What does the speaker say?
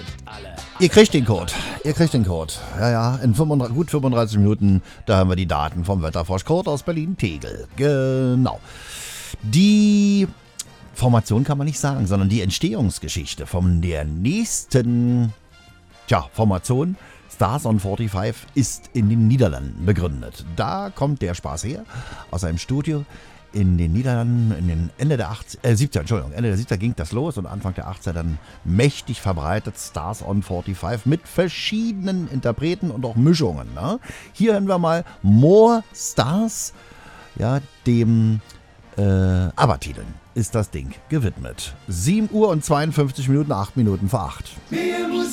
Ihr kriegt den Code. Ja, in gut 35 Minuten, da haben wir die Daten vom Wetterfrosch-Code aus Berlin-Tegel. Genau. Die Formation kann man nicht sagen, sondern die Entstehungsgeschichte von der nächsten Formation Stars on 45 ist in den Niederlanden begründet. Da kommt der Spaß her, aus einem Studio in den Niederlanden, in den Ende der 70er ging das los und Anfang der 80er dann mächtig verbreitet, Stars on 45 mit verschiedenen Interpreten und auch Mischungen. Ne? Hier hören wir mal More Stars, dem ABBA-Titeln ist das Ding gewidmet. 7 Uhr und 52 Minuten, 8 Minuten vor 8. Mehr Musik